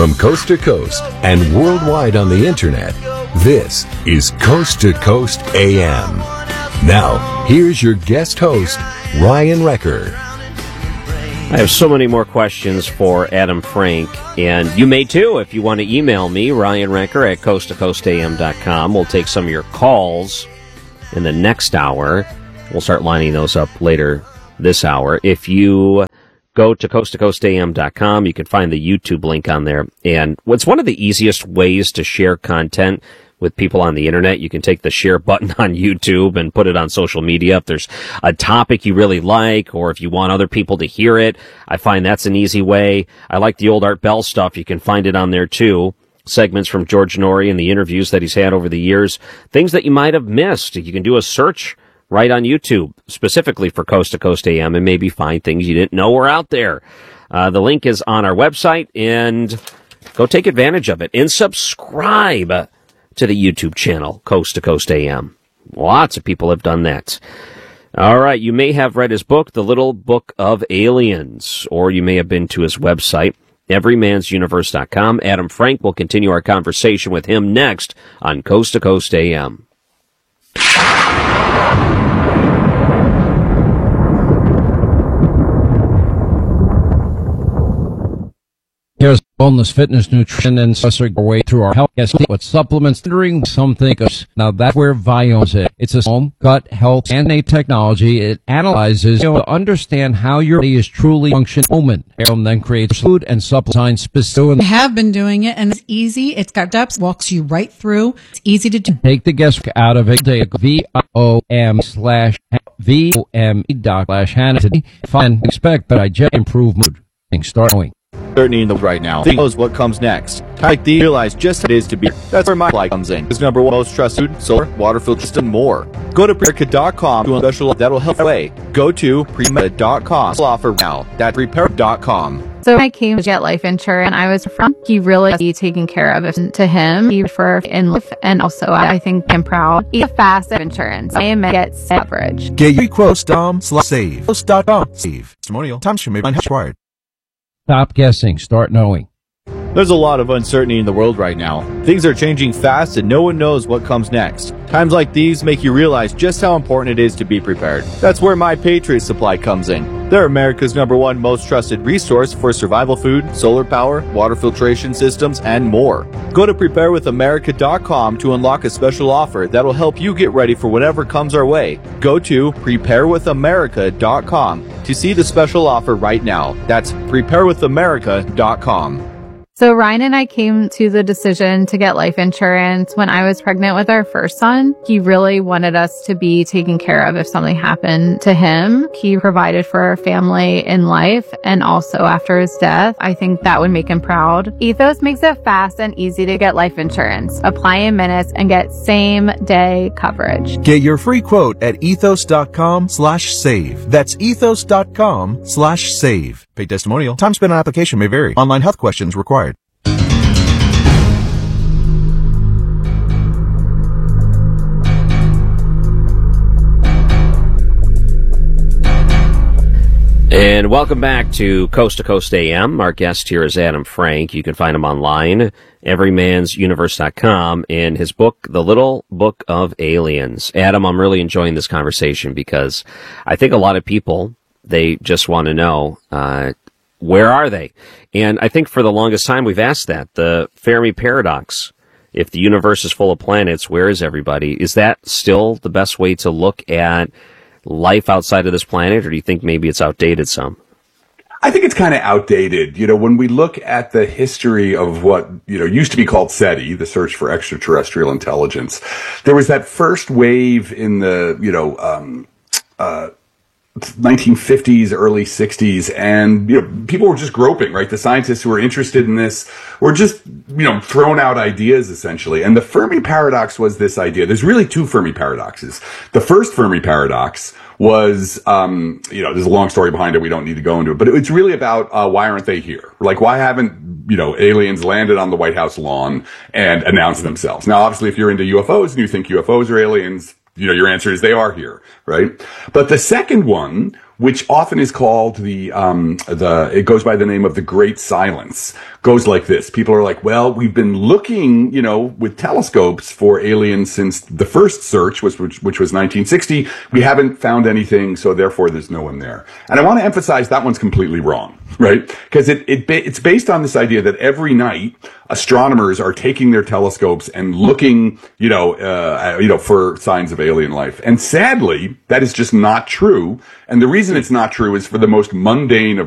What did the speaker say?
From coast to coast and worldwide on the internet, this is Coast to Coast AM. Now, here's your guest host, Ryan Recker. I have so many more questions for Adam Frank, and you may too if you want to email me, Ryan Recker at coasttocoastam.com. We'll take some of your calls in the next hour. We'll start lining those up later this hour. If you go to coasttocoastam.com, you can find the YouTube link on there. And what's one of the easiest ways to share content with people on the internet? You can take the share button on YouTube and put it on social media. If there's a topic you really like, or if you want other people to hear it, I find that's an easy way. I like the old Art Bell stuff. You can find it on there too. Segments from George Norrie and the interviews that he's had over the years. Things that you might have missed. You can do a search right on YouTube, specifically for Coast to Coast AM, and maybe find things you didn't know were out there. The link is on our website, and go take advantage of it. And subscribe to the YouTube channel, Coast to Coast AM. Lots of people have done that. All right, you may have read his book, The Little Book of Aliens, or you may have been to his website, everymansuniverse.com. Adam Frank will continue our conversation with him next on Coast to Coast AM. Here's wellness, fitness, nutrition, and such our way through our health. Guess what supplements during something. Now that's where Vio's it. It's a home gut health and a technology. It analyzes to understand how your body is truly functioning moment, and then creates food and supplement specific. I have been doing it, and it's easy. It's got steps, walks you right through. It's easy to do. Take the guesswork out of it. VOM/VOME./Hannity. Find expect that I just improve mood. Start going. Certainty in the right now. Think knows what comes next. Like the realize just it is to be. That's where my flight comes in. It's number one most trusted solar, water filter system, more. Go to Prepare.com to a special that'll help away. Go to Premeta.com. Offer now. That's Prepare.com. So when I came to get life insurance, and I was from, he really be taken care of to him. He for in life, and also I think I'm proud. He's fast insurance. I am get coverage. Get your quotes.com/save. Quotes.com/save. Testimonial. Times may be required. Stop guessing. Start knowing. There's a lot of uncertainty in the world right now. Things are changing fast and no one knows what comes next. Times like these make you realize just how important it is to be prepared. That's where My Patriot Supply comes in. They're America's number one most trusted resource for survival food, solar power, water filtration systems, and more. Go to PrepareWithAmerica.com to unlock a special offer that'll help you get ready for whatever comes our way. Go to PrepareWithAmerica.com to see the special offer right now. That's PrepareWithAmerica.com. So Ryan and I came to the decision to get life insurance when I was pregnant with our first son. He really wanted us to be taken care of if something happened to him. He provided for our family in life and also after his death. I think that would make him proud. Ethos makes it fast and easy to get life insurance. Apply in minutes and get same day coverage. Get your free quote at ethos.com/save. That's ethos.com/save. Paid testimonial. Time spent on application may vary. Online health questions required. And welcome back to Coast AM. Our guest here is Adam Frank. You can find him online, everymansuniverse.com, and his book, The Little Book of Aliens. Adam, I'm really enjoying this conversation because I think a lot of people, they just want to know, where are they? And I think for the longest time we've asked that. The Fermi paradox. If the universe is full of planets, where is everybody? Is that still the best way to look at life outside of this planet, or do you think maybe it's outdated some? I think it's kind of outdated. You know, when we look at the history of what, used to be called SETI, the search for extraterrestrial intelligence, there was that first wave in the, 1950s, early 60s, and people were just groping, right? The scientists who were interested in this were just throwing out ideas essentially. And the Fermi paradox was this idea. There's really two Fermi paradoxes. The first Fermi paradox was there's a long story behind it, we don't need to go into it, but it's really about why aren't they here? Like, why haven't aliens landed on the White House lawn and announced themselves? Now, obviously, if you're into UFOs and you think UFOs are aliens, your answer is they are here, right? But the second one which often is called it goes by the name of the Great Silence, goes like this. People are like, well, we've been looking, with telescopes for aliens since the first search, which was 1960. We haven't found anything, so therefore there's no one there. And I want to emphasize that one's completely wrong, right? Because it's based on this idea that every night astronomers are taking their telescopes and looking, for signs of alien life. And sadly, that is just not true. And the reason it's not true is for the most mundane of